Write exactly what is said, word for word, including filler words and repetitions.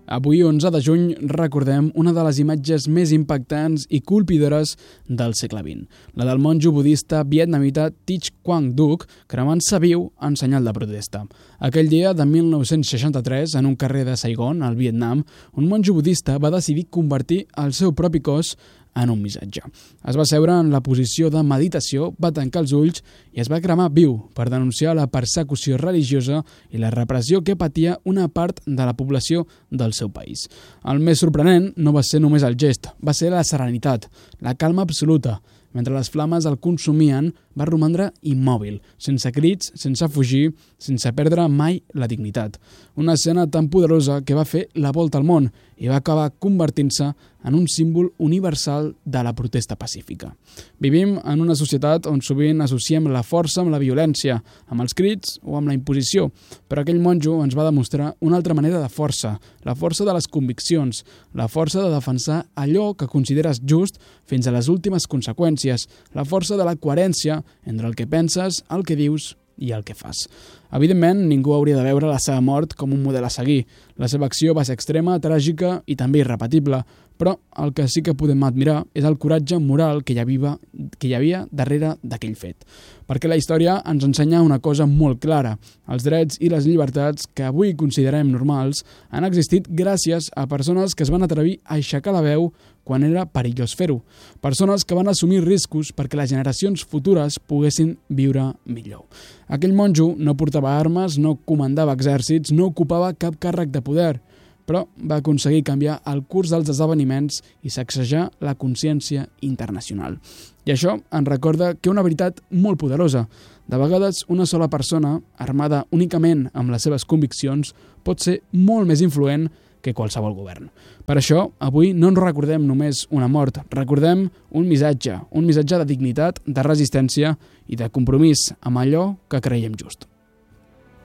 Avui, onze de juny, recordem una de les imatges més impactants i colpidores del segle vint, la del monjo budista vietnamita Thich Quang Duc cremant-se viu en senyal de protesta. Aquell dia de mil nou-cents seixanta-tres, en un carrer de Saigon, al Vietnam, un monjo budista va decidir convertir el seu propi cos en un missatge. Es va seure en la posició de meditació, va tancar els ulls i es va cremar viu per denunciar la persecució religiosa i la repressió que patia una part de la població del seu país. El més sorprenent no va ser només el gest, va ser la serenitat, la calma absoluta. Mentre les flames el consumien, va romandre immòbil, sense crits, sense fugir, sense perdre mai la dignitat. Una escena tan poderosa que va fer la volta al món i va acabar convertint-se en un símbol universal de la protesta pacífica. Vivim en una societat on sovint associem la força amb la violència, amb els crits o amb la imposició, però aquell monjo ens va demostrar una altra manera de força, la força de les conviccions, la força de defensar allò que consideres just fins a les últimes conseqüències, la força de la coherència entre el que penses, el que dius i el que fas. Evidentment, ningú hauria de veure la seva mort com un model a seguir. La seva acció va ser extrema, tràgica i també irrepetible, però el que sí que podem admirar és el coratge moral que hi havia, que hi havia darrere d'aquell fet. Perquè la història ens ensenya una cosa molt clara. Els drets i les llibertats que avui considerem normals han existit gràcies a persones que es van atrevir a aixecar la veu quan era perillós fer-ho. Persones que van assumir riscos perquè les generacions futures poguessin viure millor. Aquell monjo no portava armes, no comandava exèrcits, no ocupava cap càrrec de poder, però va aconseguir canviar el curs dels esdeveniments i sacsejar la consciència internacional. I això ens recorda que una veritat molt poderosa. De vegades, una sola persona, armada únicament amb les seves conviccions, pot ser molt més influent que qualsevol govern. Per això, avui no ens recordem només una mort, recordem un missatge, un missatge de dignitat, de resistència i de compromís amb allò que creiem just.